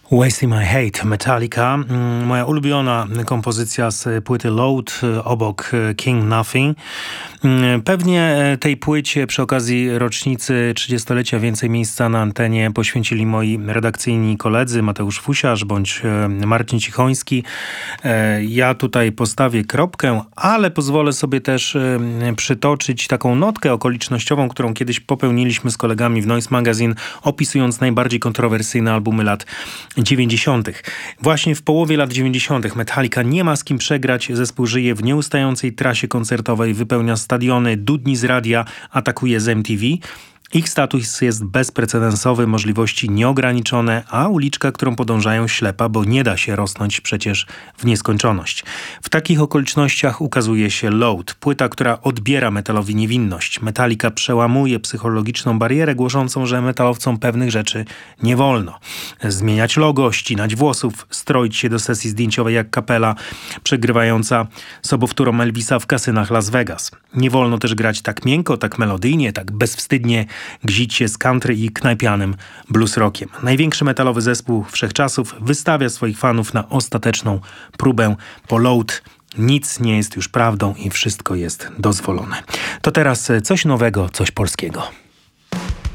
Wasting My Hate, Metallica. Moja ulubiona kompozycja z płyty Load obok King Nothing. Pewnie tej płycie przy okazji rocznicy 30-lecia więcej miejsca na antenie poświęcili moi redakcyjni koledzy Mateusz Fusiarz bądź Marcin Cichoński. Ja tutaj postawię kropkę, ale pozwolę sobie też przytoczyć taką notkę okolicznościową, którą kiedyś popełniliśmy z kolegami w Noise Magazine, opisując najbardziej kontrowersyjne albumy lat 90. Właśnie w połowie lat 90. Metallica nie ma z kim przegrać. Zespół żyje w nieustającej trasie koncertowej, wypełnia stadiony, dudni z radia, atakuje z MTV. Ich status jest bezprecedensowy, możliwości nieograniczone, a uliczka, którą podążają, ślepa, bo nie da się rosnąć przecież w nieskończoność. W takich okolicznościach ukazuje się Load, płyta, która odbiera metalowi niewinność. Metallica przełamuje psychologiczną barierę głoszącą, że metalowcom pewnych rzeczy nie wolno. Zmieniać logo, ścinać włosów, stroić się do sesji zdjęciowej jak kapela przegrywająca sobowtórą Elvisa w kasynach Las Vegas. Nie wolno też grać tak miękko, tak melodyjnie, tak bezwstydnie gzić się z country i knajpianym blues rockiem. Największy metalowy zespół wszechczasów wystawia swoich fanów na ostateczną próbę. Po Load nic nie jest już prawdą i wszystko jest dozwolone. To teraz coś nowego, coś polskiego.